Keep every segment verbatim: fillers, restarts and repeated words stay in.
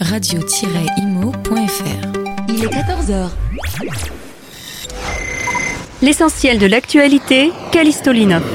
radio tiret imo point f r. Il est quatorze heures. L'essentiel de l'actualité, Callisto Linov.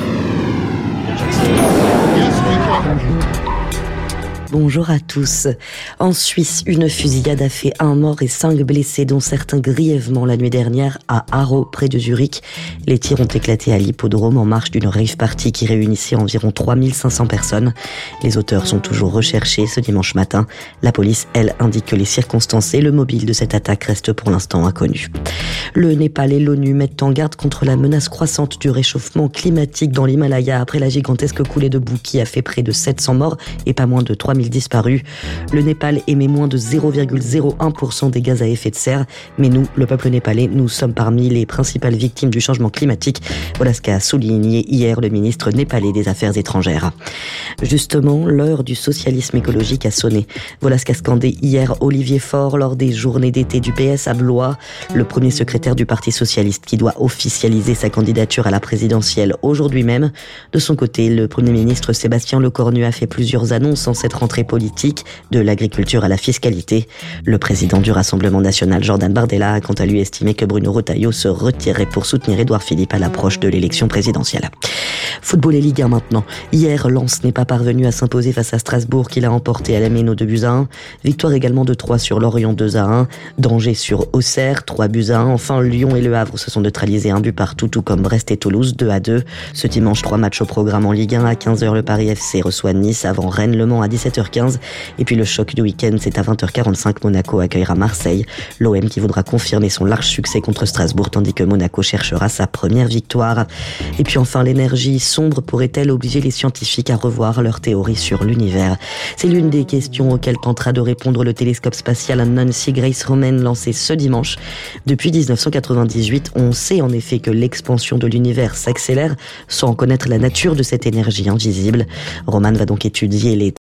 Bonjour à tous. En Suisse, une fusillade a fait un mort et cinq blessés, dont certains grièvement la nuit dernière à Aarau, près de Zurich. Les tirs ont éclaté à l'hippodrome en marge d'une rave party qui réunissait environ trois mille cinq cents personnes. Les auteurs sont toujours recherchés ce dimanche matin. La police, elle, indique que les circonstances et le mobile de cette attaque restent pour l'instant inconnus. Le Népal et l'ONU mettent en garde contre la menace croissante du réchauffement climatique dans l'Himalaya après la gigantesque coulée de boue qui a fait près de sept cents morts et pas moins de trois mille disparus. Le Népal émet moins de zéro virgule zéro un pour cent des gaz à effet de serre, mais nous, le peuple népalais, nous sommes parmi les principales victimes du changement climatique. Voilà ce qu'a souligné hier le ministre népalais des Affaires étrangères. Justement, l'heure du socialisme écologique a sonné. Voilà ce qu'a scandé hier Olivier Faure lors des journées d'été du P S à Blois, le premier secrétaire du Parti socialiste qui doit officialiser sa candidature à la présidentielle aujourd'hui même. De son côté, le Premier ministre Sébastien Lecornu a fait plusieurs annonces en cette rentrée politique, de l'agriculture à la fiscalité. Le président du Rassemblement national, Jordan Bardella, a quant à lui estimé que Bruno Retailleau se retirait pour soutenir Édouard Philippe à l'approche de l'élection présidentielle. Football et Ligue un maintenant. Hier, Lens n'est pas parvenu à s'imposer face à Strasbourg, qui l'a emporté à la Méno deux buts à un. Victoire également de trois sur Lorient deux à un. Danger sur Auxerre, trois buts à un. Enfin, Lyon et Le Havre se sont neutralisés un but partout, tout comme Brest et Toulouse, deux à deux. Ce dimanche, trois matchs au programme en Ligue un. À quinze heures, le Paris F C reçoit Nice, avant Rennes, Le Mans à dix-sept heures quinze. Et puis le choc du week-end, c'est à vingt heures quarante-cinq. Monaco accueillera Marseille. L'O M qui voudra confirmer son large succès contre Strasbourg, tandis que Monaco cherchera sa première victoire. Et puis enfin, l'énergie sombre pourrait-elle obliger les scientifiques à revoir leur théorie sur l'univers? C'est l'une des questions auxquelles tentera de répondre le télescope spatial Nancy Grace Roman lancé ce dimanche. Depuis dix-neuf cent quatre-vingt-dix-huit, on sait en effet que l'expansion de l'univers s'accélère sans connaître la nature de cette énergie invisible. Roman va donc étudier les